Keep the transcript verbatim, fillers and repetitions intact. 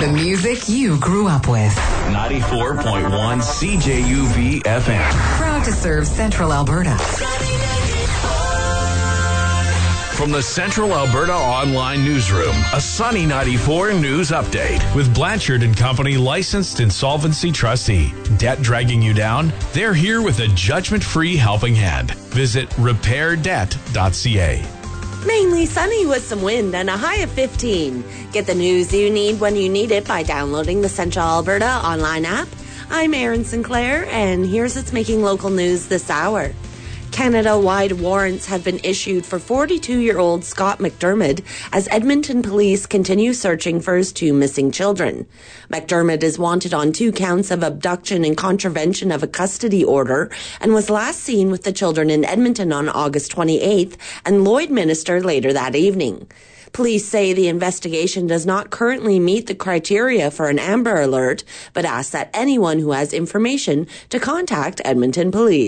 The music you grew up with. ninety-four point one C J U V F M. Proud to serve Central Alberta. From the Central Alberta Online Newsroom, a Sunny ninety-four news update. With Blanchard and Company, licensed insolvency trustee. Debt dragging you down? They're here with a judgment-free helping hand. Visit repair debt dot c a. Mainly sunny with some wind and a high of fifteen. Get the news you need when you need it by downloading the Central Alberta online app. I'm Erin Sinclair, and here's what's making local news this hour. Canada-wide warrants have been issued for forty-two-year-old Scott McDermott as Edmonton police continue searching for his two missing children. McDermott is wanted on two counts of abduction and contravention of a custody order and was last seen with the children in Edmonton on August twenty-eighth and Lloydminster later that evening. Police say the investigation does not currently meet the criteria for an Amber Alert, but ask that anyone who has information to contact Edmonton Police.